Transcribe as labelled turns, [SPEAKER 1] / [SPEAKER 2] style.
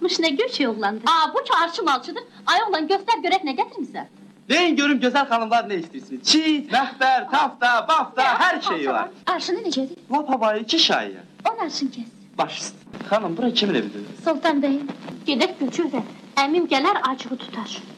[SPEAKER 1] çıxmış, nə göç yollandı? Bu çarşı malçıdır. Ay oğlan, göstər görək nə gətirmişsən?
[SPEAKER 2] Deyin görüm gözəl xanımlar ne istiyorsunuz? Çiğ, məhbər, tafta, bafta, her şey var.
[SPEAKER 1] Arşını necədir?
[SPEAKER 2] Lap havayı 2 şaiye.
[SPEAKER 1] On arşın kes.
[SPEAKER 2] Baş üstə. Xanım, bura kimin evidir?
[SPEAKER 1] Sultan Bey'in. Gedək göçürdə. Əmim gələr, acığı tutar.